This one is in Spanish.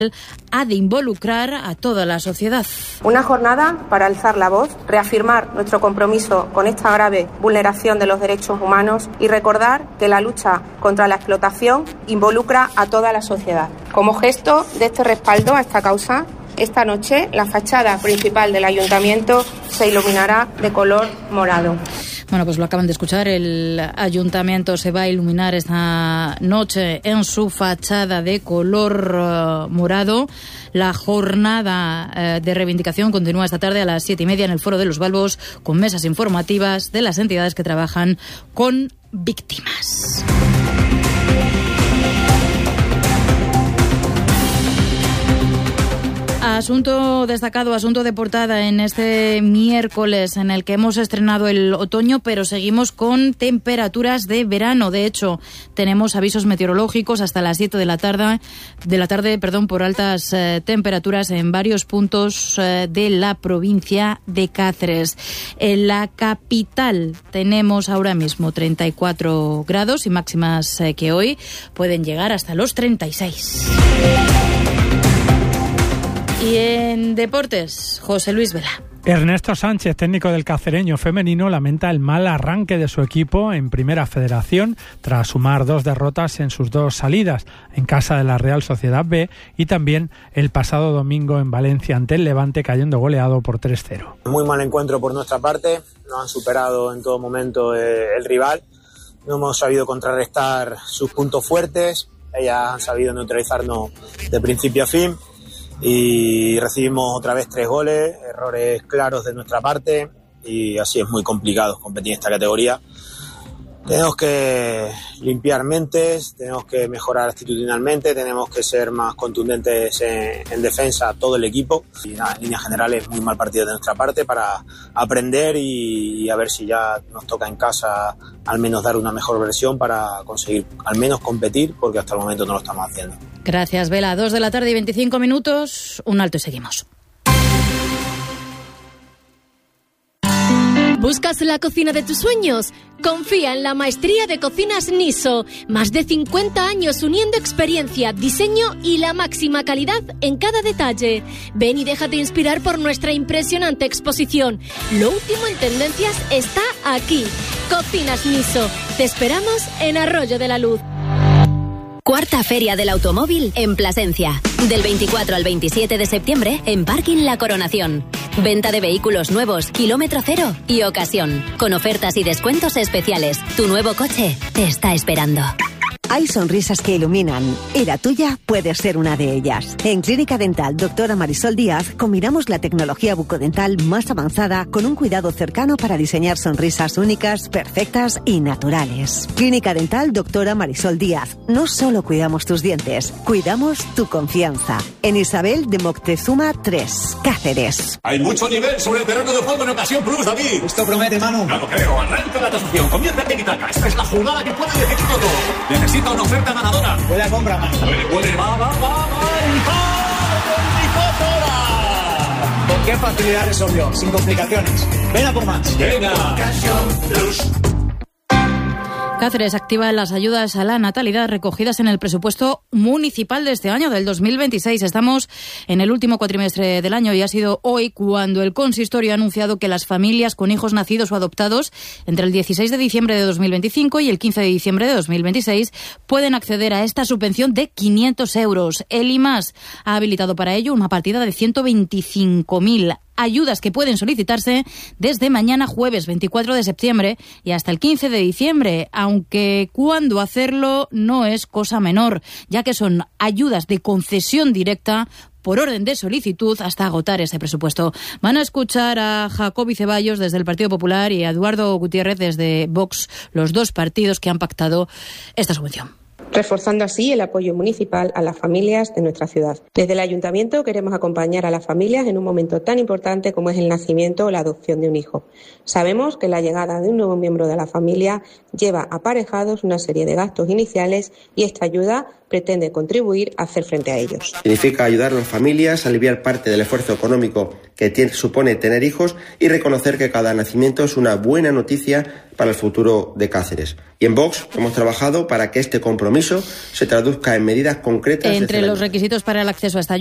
ha de involucrar a toda la sociedad. Una jornada para alzar la voz, reafirmar nuestro compromiso con esta grave vulneración de los derechos humanos y recordar que la lucha contra la explotación involucra a toda la sociedad. Como gesto de este respaldo a esta causa, esta noche la fachada principal del ayuntamiento se iluminará de color morado. Bueno, pues lo acaban de escuchar, el ayuntamiento se va a iluminar esta noche en su fachada de color morado. La jornada de reivindicación continúa esta tarde a las 7:30 en el Foro de los Balbos con mesas informativas de las entidades que trabajan con víctimas. Asunto destacado, asunto de portada en este miércoles en el que hemos estrenado el otoño, pero seguimos con temperaturas de verano. De hecho, tenemos avisos meteorológicos hasta las 7 de la tarde, por altas temperaturas en varios puntos de la provincia de Cáceres. En la capital tenemos ahora mismo 34 grados y máximas que hoy pueden llegar hasta los 36. Y en deportes, José Luis Vela. Ernesto Sánchez, técnico del cacereño femenino, lamenta el mal arranque de su equipo en Primera Federación tras sumar 2 derrotas en sus 2 salidas, en casa de la Real Sociedad B y también el pasado domingo en Valencia ante el Levante, cayendo goleado por 3-0. Muy mal encuentro por nuestra parte, nos han superado en todo momento el rival, no hemos sabido contrarrestar sus puntos fuertes, ellas han sabido neutralizarnos de principio a fin. Y recibimos otra vez 3 goles, errores claros de nuestra parte y así es muy complicado competir en esta categoría. Tenemos que limpiar mentes, tenemos que mejorar actitudinalmente, tenemos que ser más contundentes en defensa todo el equipo. Y nada, en líneas generales muy mal partido de nuestra parte para aprender y a ver si ya nos toca en casa al menos dar una mejor versión para conseguir al menos competir, porque hasta el momento no lo estamos haciendo. Gracias, Vela. 2 de la tarde y 25 minutos. Un alto y seguimos. ¿Buscas la cocina de tus sueños? Confía en la maestría de cocinas Niso. Más de 50 años uniendo experiencia, diseño y la máxima calidad en cada detalle. Ven y déjate inspirar por nuestra impresionante exposición. Lo último en tendencias está aquí. Cocinas Niso. Te esperamos en Arroyo de la Luz. Cuarta Feria del Automóvil en Plasencia. Del 24 al 27 de septiembre en Parking La Coronación. Venta de vehículos nuevos, kilómetro cero y ocasión. Con ofertas y descuentos especiales. Tu nuevo coche te está esperando. Hay sonrisas que iluminan y la tuya puede ser una de ellas. En Clínica Dental Dra. Marisol Díaz combinamos la tecnología bucodental más avanzada con un cuidado cercano para diseñar sonrisas únicas, perfectas y naturales. Clínica Dental Dra. Marisol Díaz. No solo cuidamos tus dientes, cuidamos tu confianza. En Isabel de Moctezuma 3, Cáceres. Hay mucho nivel sobre el terreno de juego en Ocasión Plus, David. Esto promete, Manu. Claro, creo. Arranca la tasación. Comienza Tiki-Taka. Esta es la jugada que puede decidir todo. Necesita una oferta ganadora. Buena compra, Manu. Puede. Va. ¿Con qué facilidad resolvió? Sin complicaciones. Ven a por más. Venga. Ocasión Plus. Cáceres activa las ayudas a la natalidad recogidas en el presupuesto municipal de este año, del 2026. Estamos en el último cuatrimestre del año y ha sido hoy cuando el consistorio ha anunciado que las familias con hijos nacidos o adoptados entre el 16 de diciembre de 2025 y el 15 de diciembre de 2026 pueden acceder a esta subvención de 500 euros. El IMAS ha habilitado para ello una partida de 125.000 ayudas que pueden solicitarse desde mañana jueves 24 de septiembre y hasta el 15 de diciembre, aunque cuándo hacerlo no es cosa menor, ya que son ayudas de concesión directa por orden de solicitud hasta agotar ese presupuesto. Van a escuchar a Jacobi Ceballos desde el Partido Popular y a Eduardo Gutiérrez desde Vox, los dos partidos que han pactado esta subvención. Reforzando así el apoyo municipal a las familias de nuestra ciudad. Desde el Ayuntamiento queremos acompañar a las familias en un momento tan importante como es el nacimiento o la adopción de un hijo. Sabemos que la llegada de un nuevo miembro de la familia lleva aparejados una serie de gastos iniciales y esta ayuda pretende contribuir a hacer frente a ellos. Significa ayudar a las familias a aliviar parte del esfuerzo económico que supone tener hijos y reconocer que cada nacimiento es una buena noticia para el futuro de Cáceres. Y en Vox hemos trabajado para que este compromiso se traduzca en medidas concretas. Entre los requisitos para el acceso a esta